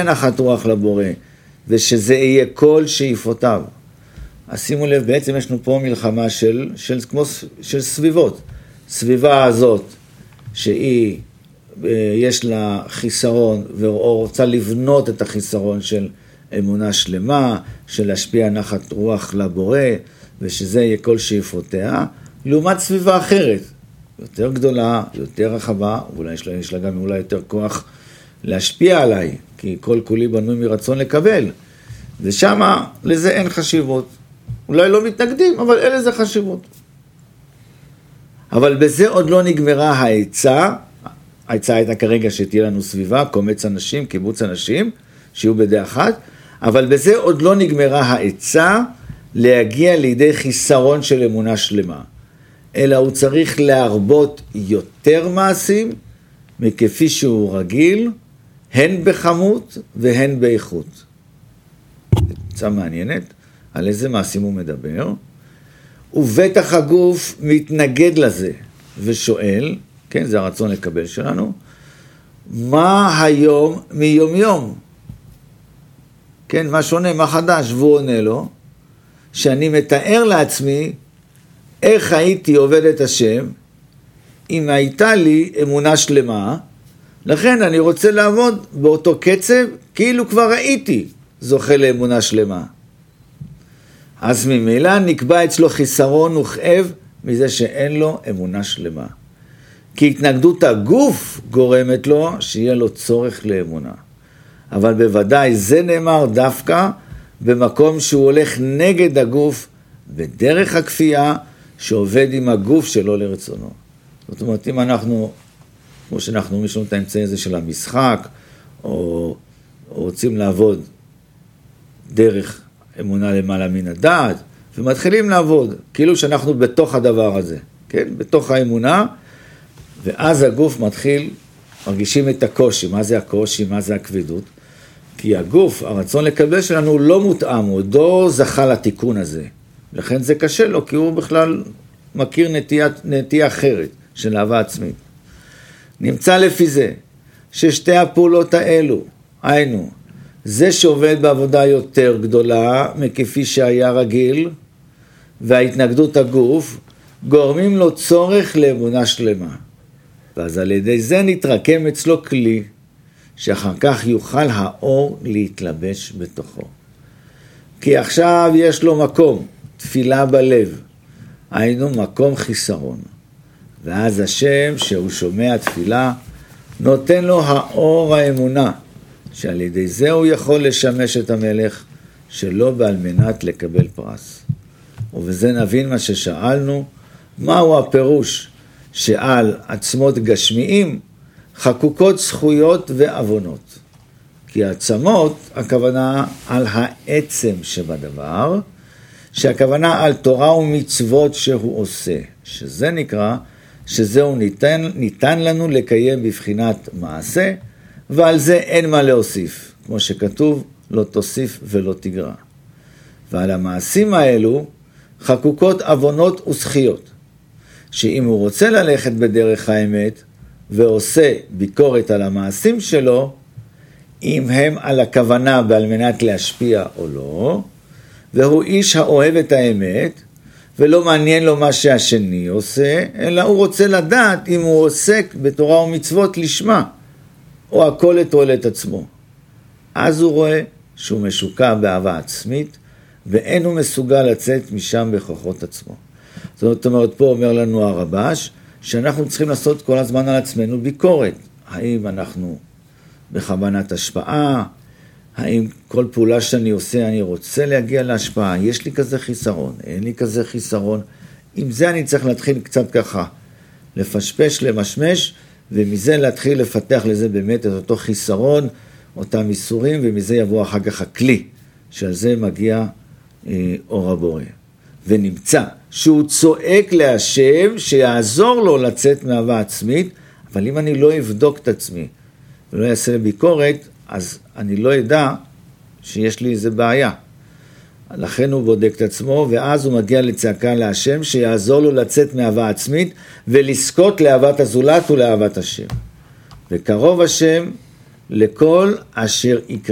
נחת רוח לבורא, ושזה יהיה כל שאיפותיו. אז שימו לב, בעצם יש לנו פה מלחמה של סביבות. סביבה הזאת, שהיא, יש לה חיסרון, או רוצה לבנות את החיסרון של אמונה שלמה, של להשפיע נחת רוח לבורא, ושזה יהיה כל שאיפותיה, לעומת סביבה אחרת, יותר גדולה, יותר רחבה, אולי יש לה גם אולי יותר כוח להשפיע עליי, כי כל כולי בנוי מרצון לקבל, ושמה לזה אין חשיבות. אולי לא מתנגדים, אבל אין לזה חשיבות. אבל בזה עוד לא נגמרה העצה. העצה הייתה כרגע שתהיה לנו סביבה, קומץ אנשים, קיבוץ אנשים, שיהיו בדעה אחת, אבל בזה עוד לא נגמרה העצה להגיע לידי חיסרון של אמונה שלמה. אלא הוא צריך להרבות יותר מעשים מכפי שהוא רגיל, הן בכמות והן באיכות. עצה מעניינת, על איזה מעשים הוא מדבר, ובטח הגוף מתנגד לזה ושואל, כן, זה הרצון לקבל שלנו, מה היום מיום יום? כן, מה שונה, מה חדש? והוא עונה לו, שאני מתאר לעצמי איך הייתי עובד את השם, אם הייתה לי אמונה שלמה, לכן אני רוצה לעבוד באותו קצב, כאילו כבר הייתי זוכה לאמונה שלמה. אז ממילא נקבע אצלו חיסרון וכאב מזה שאין לו אמונה שלמה. כי התנגדות הגוף גורמת לו שיהיה לו צורך לאמונה. אבל בוודאי זה נאמר דווקא במקום שהוא הולך נגד הגוף בדרך הכפייה שעובד עם הגוף שלו לרצונו. זאת אומרת, אם אנחנו, כמו שאנחנו יש לנו את האמצעי הזה של המשחק, או רוצים לעבוד דרך אמונה למעלה מן הדעת, ומתחילים לעבוד, כאילו שאנחנו בתוך הדבר הזה, כן? בתוך האמונה, ואז הגוף מתחיל, מרגישים את הקושי. מה זה הקושי? מה זה הכבדות? כי הגוף, הרצון לקבל שלנו לא מותאם, הוא לא זכה לתיקון הזה. לכן זה קשה לו, כי הוא בכלל מכיר נטייה אחרת של אהבה עצמית. נמצא לפי זה, ששתי הפעולות האלו, היינו, זה שעובד בעבודה יותר גדולה מכפי שהיה רגיל, וההתנגדות הגוף, גורמים לו צורך לאמונה שלמה. ואז על ידי זה נתרקם אצלו כלי, שאחר כך יוכל האור להתלבש בתוכו. כי עכשיו יש לו מקום, תפילה בלב, היינו מקום חיסרון. ואז השם שהוא שומע תפילה, נותן לו האור האמונה, שעל ידי זה הוא יכול לשמש את המלך, שלא בעל מנת לקבל פרס. ובזה נבין מה ששאלנו, מהו הפירוש שעל עצמות גשמיים חקוקות זכויות ועוונות. כי העצמות, הכוונה על העצם שבדבר, שהכוונה על תורה ומצוות שהוא עושה, שזה נקרא, שזהו ניתן לנו לקיים בבחינת מעשה, ועל זה אין מה להוסיף, כמו שכתוב, לא תוסיף ולא תגרע. ועל המעשים האלו חקוקות עוונות וזכיות, שאם הוא רוצה ללכת בדרך האמת, ועושה ביקורת על המעשים שלו, אם הם על הכוונה ועל מנת להשפיע או לא, והוא איש האוהב את האמת, ולא מעניין לו מה שהשני עושה, אלא הוא רוצה לדעת אם הוא עוסק בתורה ומצוות לשמה, או הכל לתועלת עצמו. אז הוא רואה שהוא משוקע באהבה עצמית, ואין הוא מסוגל לצאת משם בכוחות עצמו. זאת אומרת, פה אומר לנו הרבש, שאנחנו צריכים לעשות כל הזמן על עצמנו ביקורת. האם אנחנו בכוונת השפעה? האם כל פעולה שאני עושה, אני רוצה להגיע להשפעה? יש לי כזה חיסרון? אין לי כזה חיסרון? עם זה אני צריך להתחיל קצת ככה, לפשפש, למשמש, ומזה להתחיל לפתח לזה באמת את אותו חיסרון, אותם איסורים, ומזה יבוא אחר כך הכלי, שעל זה מגיע אור הבורא. ונמצא שהוא צועק להשם שיעזור לו לצאת מאהבה עצמית, אבל אם אני לא אבדוק את עצמי ולא אעשה לביקורת, אז אני לא ידע שיש לי איזה בעיה. לכן הוא בודק את עצמו, ואז הוא מגיע לצעקה להשם שיעזור לו לצאת מאהבה עצמית ולזכות לאהבת הזולת ולאהבת השם. וקרוב השם לכל אשר יקרא.